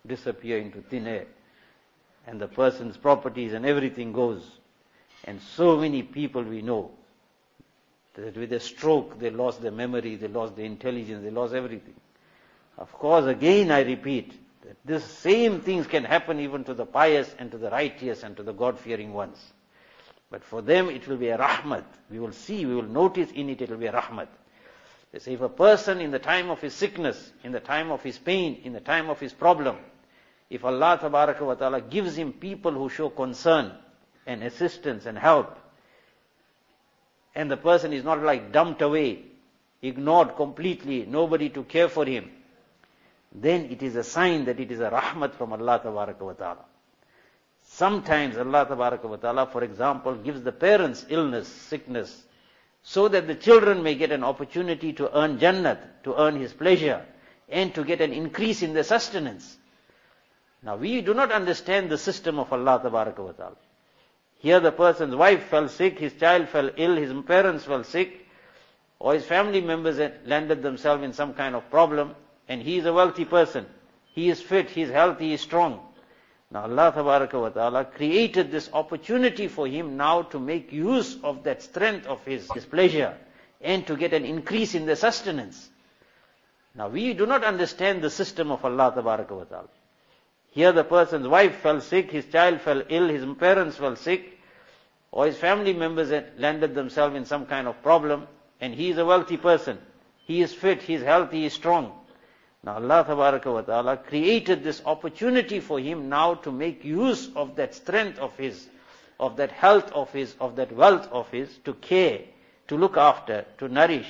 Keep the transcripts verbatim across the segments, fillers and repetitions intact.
disappear into thin air, and the person's properties and everything goes. And so many people we know that with a stroke they lost their memory, they lost their intelligence, they lost everything. Of course, again I repeat, that this same things can happen even to the pious and to the righteous and to the God-fearing ones. But for them it will be a rahmat. We will see, we will notice in it, it will be a rahmat. They say if a person in the time of his sickness, in the time of his pain, in the time of his problem, if Allah Tabaraka wa Ta'ala gives him people who show concern and assistance and help, and the person is not like dumped away, ignored completely, nobody to care for him, then it is a sign that it is a rahmat from Allah Tabaraka wa Ta'ala. Sometimes Allah Tabaraka wa Ta'ala, for example, gives the parents illness, sickness, so that the children may get an opportunity to earn Jannat, to earn His pleasure, and to get an increase in their sustenance. Now we do not understand the system of Allah Tabaraka wa Ta'ala. Here the person's wife fell sick, his child fell ill, his parents fell sick, or his family members had landed themselves in some kind of problem, and he is a wealthy person. He is fit, he is healthy, he is strong. Now Allah Tabaraka wa Ta'ala created this opportunity for him now to make use of that strength of his, his pleasure, and to get an increase in their sustenance. Now we do not understand the system of Allah Tabaraka wa Ta'ala. Here the person's wife fell sick, his child fell ill, his parents fell sick, or his family members had landed themselves in some kind of problem, and he is a wealthy person. He is fit, he is healthy, he is strong. Now Allah Tabaraka wa Ta'ala created this opportunity for him now to make use of that strength of his, of that health of his, of that wealth of his, to care, to look after, to nourish,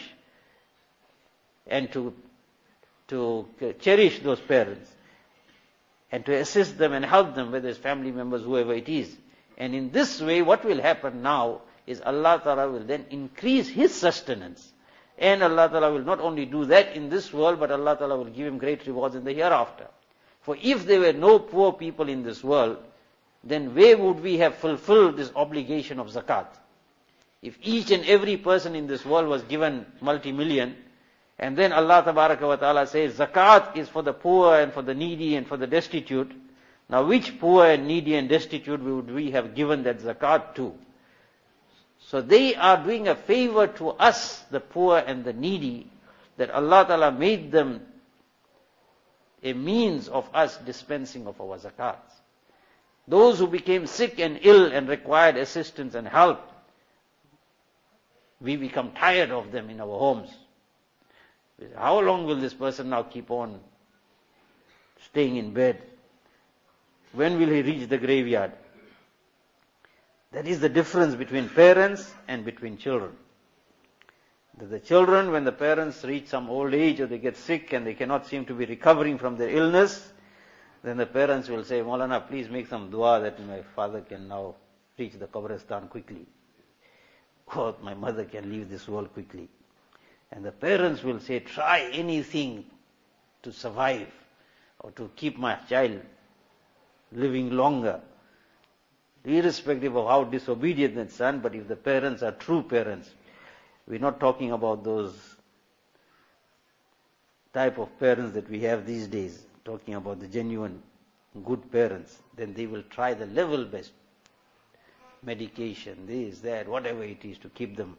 and to, to cherish those parents, and to assist them and help them, whether it's family members, whoever it is. And in this way, what will happen now is Allah Ta'ala will then increase His sustenance. And Allah Ta'ala will not only do that in this world, but Allah Ta'ala will give him great rewards in the hereafter. For if there were no poor people in this world, then where would we have fulfilled this obligation of zakat? If each and every person in this world was given multi-million, and then Allah Tabaraka wa Ta'ala says, zakat is for the poor and for the needy and for the destitute. Now which poor and needy and destitute would we have given that zakat to? So they are doing a favor to us, the poor and the needy, that Allah Ta'ala made them a means of us dispensing of our zakats. Those who became sick and ill and required assistance and help, we become tired of them in our homes. How long will this person now keep on staying in bed? When will he reach the graveyard? That is the difference between parents and between children. That the children, when the parents reach some old age or they get sick and they cannot seem to be recovering from their illness, then the parents will say, Maulana, please make some dua that my father can now reach the Qabristan quickly, or my mother can leave this world quickly. And the parents will say, try anything to survive or to keep my child living longer, irrespective of how disobedient that son. But if the parents are true parents, we're not talking about those type of parents that we have these days, talking about the genuine good parents, then they will try the level best medication, this, that, whatever it is to keep them.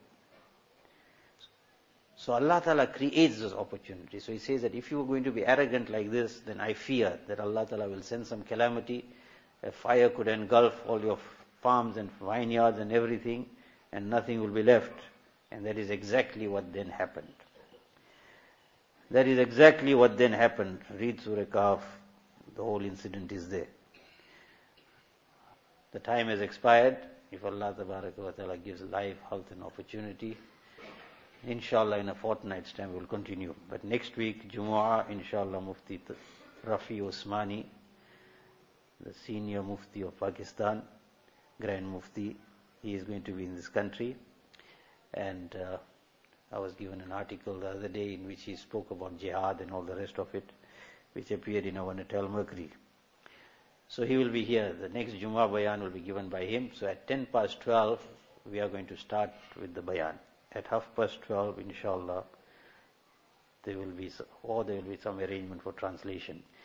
So Allah Ta'ala creates those opportunities. So He says that if you are going to be arrogant like this, then I fear that Allah Ta'ala will send some calamity. A fire could engulf all your farms and vineyards and everything, and nothing will be left. And that is exactly what then happened. That is exactly what then happened. Read Surah Kahf. The whole incident is there. The time has expired. If Allah Ta'ala gives life, health and opportunity, inshallah in a fortnight's time we will continue. But next week, Jumu'ah, inshallah, Mufti Rafi Osmani, the senior Mufti of Pakistan, Grand Mufti, he is going to be in this country. And uh, I was given an article the other day in which he spoke about jihad and all the rest of it, which appeared in our Natal Mercury. So he will be here. The next Jumu'ah Bayan will be given by him. So at ten past twelve, we are going to start with the Bayan. At half past twelve, inshallah, there will be, or there will be some arrangement for translation.